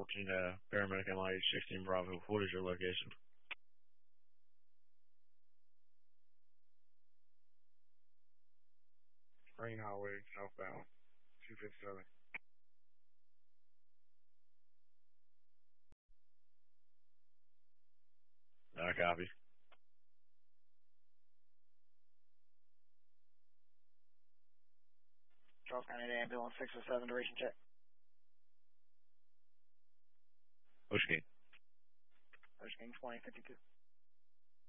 14, paramedic MIH 16 Bravo. What is your location? Green Highway, southbound, 257. Copy. Charles County Ambulance 607, duration check. Ocean King. Ocean King 2052.